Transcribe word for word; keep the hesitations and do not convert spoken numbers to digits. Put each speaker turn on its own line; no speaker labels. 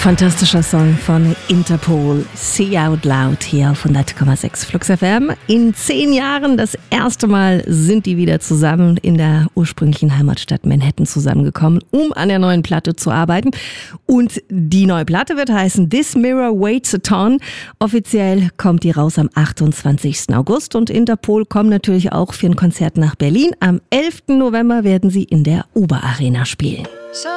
Fantastischer Song von Interpol, Say Out Loud, hier auf hundert Komma sechs Flux F M. In zehn Jahren das erste Mal sind die wieder zusammen in der ursprünglichen Heimatstadt Manhattan zusammengekommen, um an der neuen Platte zu arbeiten. Und die neue Platte wird heißen This Mirror Waits a Ton. Offiziell kommt die raus am achtundzwanzigsten August und Interpol kommen natürlich auch für ein Konzert nach Berlin. Am elften November werden sie in der Uber Arena spielen.